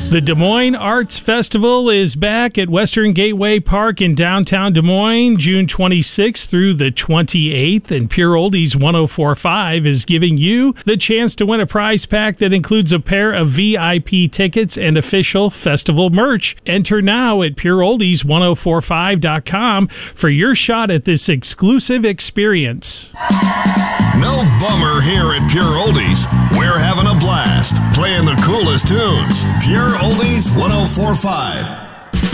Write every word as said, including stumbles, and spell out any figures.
The Des Moines Arts Festival is back at Western Gateway Park in downtown Des Moines, June twenty-sixth through the twenty-eighth. And Pure Oldies one oh four point five is giving you the chance to win a prize pack that includes a pair of V I P tickets and official festival merch. Enter now at pure oldies one oh four five dot com for your shot at this exclusive experience. No bummer here at Pure Oldies. We're having a blast playing the coolest tunes. Pure Oldies one oh four point five.